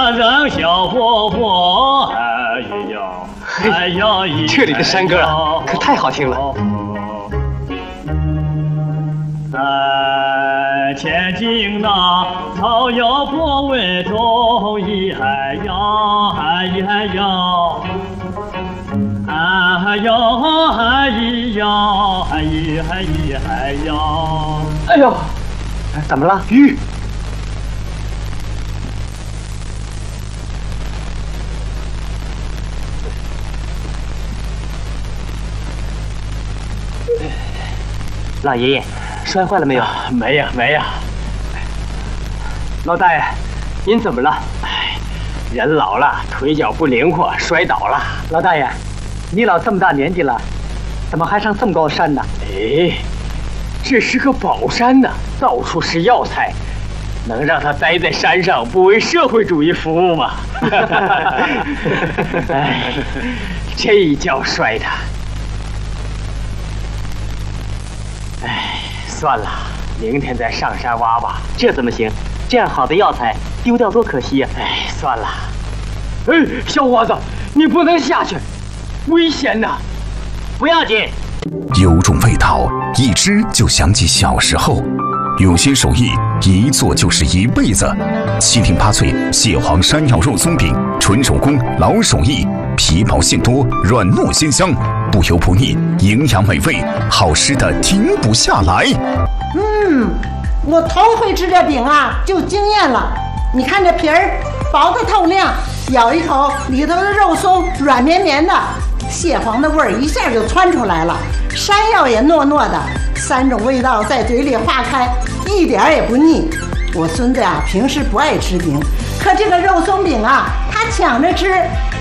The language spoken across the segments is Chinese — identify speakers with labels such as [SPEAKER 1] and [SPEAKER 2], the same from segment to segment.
[SPEAKER 1] 让小伙伙，哎呀，
[SPEAKER 2] 这里的山歌可太好听了。
[SPEAKER 1] 前进那草药坡为中医，哎呀，哎呀，哎呀，哎呀，哎呀，哎呀，
[SPEAKER 2] 哎呦，怎么了？鱼。老爷爷，摔坏了没有？
[SPEAKER 1] 没有，没有。
[SPEAKER 2] 老大爷，您怎么了？
[SPEAKER 1] 哎，人老了，腿脚不灵活，摔倒了。
[SPEAKER 2] 老大爷，你老这么大年纪了，怎么还上这么高的山呢？
[SPEAKER 1] 哎，这是个宝山呢，到处是药材，能让他待在山上，不为社会主义服务吗？哎，这一跤摔的。哎，算了，明天再上山挖吧。
[SPEAKER 2] 这怎么行？这样好的药材丢掉多可惜呀！
[SPEAKER 1] 哎，算了。哎，小伙子，你不能下去，危险呐！
[SPEAKER 2] 不要紧。
[SPEAKER 3] 有种味道，一吃就想起小时候。有些手艺一做就是一辈子。7挺8脆蟹黄山药肉松饼，纯手工老手艺，皮薄馅多，软糯鲜香，不油不腻，营养美味，好吃的停不下来。
[SPEAKER 4] 我头回吃这饼啊，就惊艳了。你看这皮儿薄得透亮，咬一口里头的肉松软绵绵的，蟹黄的味儿一下就窜出来了，山药也糯糯的，3种味道在嘴里化开，一点也不腻。我孙子啊，平时不爱吃饼，可这个肉松饼啊，他抢着吃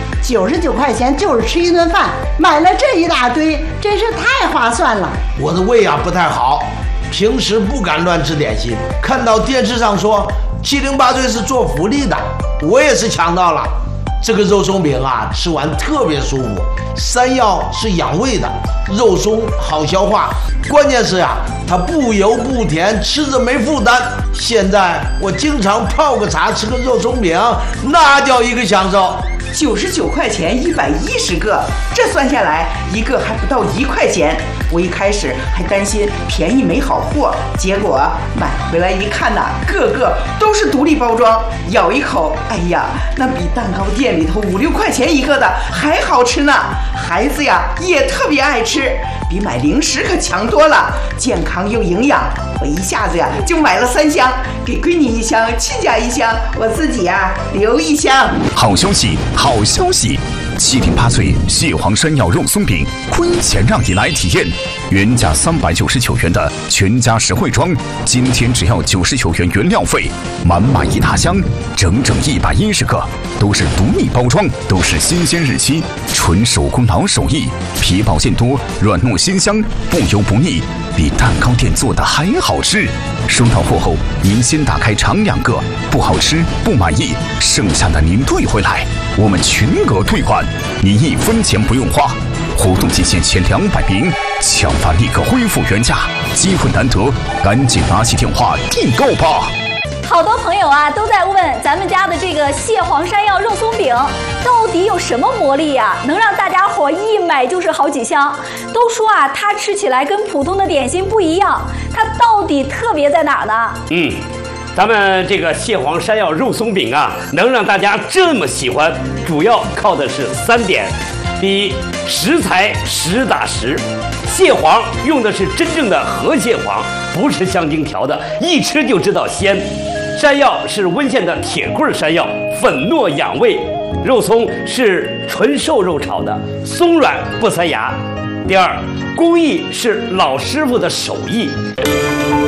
[SPEAKER 4] ，99块钱就是吃一顿饭，买了这一大堆，真是太划算了。
[SPEAKER 5] 我的胃啊不太好，平时不敢乱吃点心，看到电视上说7挺8脆是做福利的，我也是抢到了。这个肉松饼啊，吃完特别舒服，山药是养胃的，肉松好消化，关键是啊，它不油不甜，吃着没负担。现在我经常泡个茶，吃个肉松饼，那叫一个享受。
[SPEAKER 6] 99块钱110个，这算下来一个还不到1块钱。我一开始还担心便宜没好货，结果买回来一看呐，个个都是独立包装，咬一口，哎呀，那比蛋糕店里头5、6块钱一个的还好吃呢。孩子呀也特别爱吃，比买零食可强多了，健康又营养。我一下子呀就买了3箱，给闺女1箱，亲家1箱，我自己呀留1箱。
[SPEAKER 3] 好消息，好消息！7挺8脆蟹黄山药肉松饼，亏钱让你来体验。原价399元的全家实惠装，今天只要99元原料费，满满一大箱，整整110个，都是独立包装，都是新鲜日期，纯手工老手艺，皮薄馅多，软糯鲜香，不油不腻，比蛋糕店做的还好吃。收到货后，您先打开尝2个，不好吃不满意，剩下的您退回来，我们全额退款，您1分钱不用花。活动期限前200名，抢发立刻恢复原价，机会难得，赶紧拿起电话订购吧。
[SPEAKER 7] 好多朋友啊都在问咱们家的这个蟹黄山药肉松饼到底有什么魔力呀，能让大家伙一买就是好几箱。都说啊，它吃起来跟普通的点心不一样，它到底特别在哪儿呢？
[SPEAKER 8] 咱们这个蟹黄山药肉松饼啊，能让大家这么喜欢，主要靠的是3点。第一，食材实打实，蟹黄用的是真正的河蟹黄，不是香精调的，一吃就知道鲜。山药是温县的铁棍山药，粉糯养胃。肉松是纯瘦肉炒的，松软不塞牙。第二，工艺是老师傅的手艺。